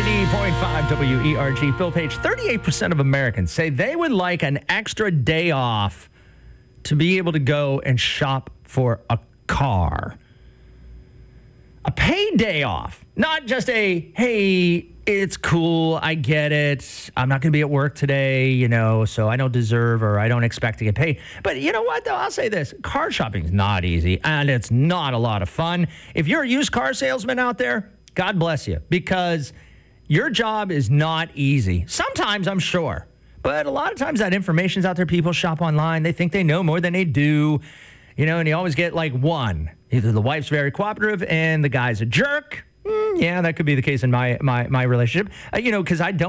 90.5 WERG. Bill Page, 38% of Americans say they would like an extra day off to be able to go and shop for a car. A paid day off, not just a, hey, it's cool, I get it, I'm not going to be at work today, so I don't deserve or I don't expect to get paid. But you know what, though? I'll say this. Car shopping is not easy, and it's not a lot of fun. If you're a used car salesman out there, God bless you, because your job is not easy. Sometimes, I'm sure, but a lot of times that information's out there. People shop online. They think they know more than they do, and you always get like one. Either the wife's very cooperative and the guy's a jerk. Yeah, that could be the case in my relationship. Because I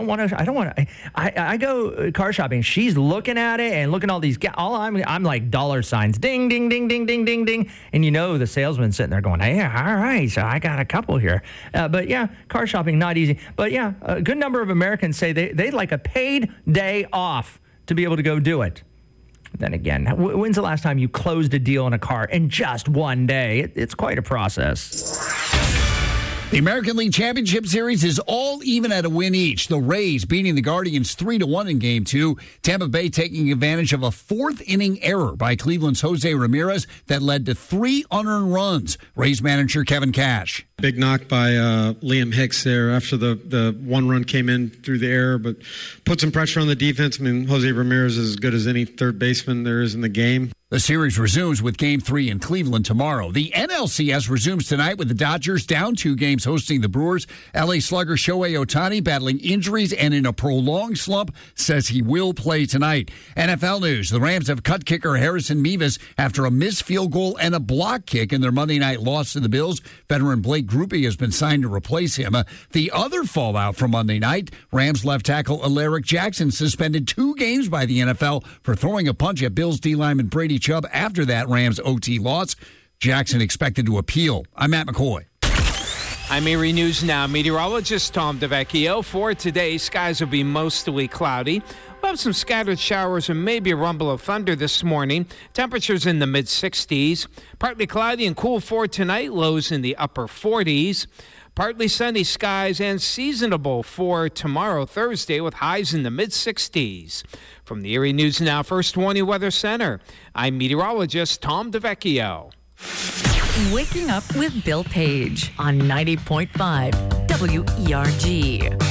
go car shopping. She's looking at it and looking at all these. I'm like dollar signs, ding, ding, ding, ding, ding, ding, ding, and the salesman's sitting there going, yeah, all right, so I got a couple here. But yeah, car shopping not easy. But yeah, a good number of Americans say they'd like a paid day off to be able to go do it. Then again, when's the last time you closed a deal in a car in just one day? It's quite a process. The American League Championship Series is all even at a win each. The Rays beating the Guardians 3-1 in Game 2. Tampa Bay taking advantage of a fourth-inning error by Cleveland's Jose Ramirez that led to 3 unearned runs. Rays manager Kevin Cash. Big knock by Liam Hicks there after the one run came in through the air, but put some pressure on the defense. I mean, Jose Ramirez is as good as any third baseman there is in the game. The series resumes with Game 3 in Cleveland tomorrow. The NLCS resumes tonight with the Dodgers down 2 games hosting the Brewers. LA slugger Shohei Ohtani battling injuries and in a prolonged slump says he will play tonight. NFL news. The Rams have cut kicker Harrison Mevis after a missed field goal and a block kick in their Monday night loss to the Bills. Veteran Blake Grupe has been signed to replace him. The other fallout from Monday night, Rams left tackle Alaric Jackson suspended 2 games by the NFL for throwing a punch at Bills D lineman Brady Chubb after that Rams OT loss. Jackson expected to appeal. I'm Matt McCoy. I'm Erie News Now meteorologist Tom DeVecchio. For today, skies will be mostly cloudy. We'll have some scattered showers and maybe a rumble of thunder this morning. Temperatures in the mid-60s. Partly cloudy and cool for tonight. Lows in the upper 40s. Partly sunny skies and seasonable for tomorrow, Thursday, with highs in the mid-60s. From the Erie News Now First Warning Weather Center, I'm meteorologist Tom DeVecchio. Waking up with Bill Page on 90.5 WERG.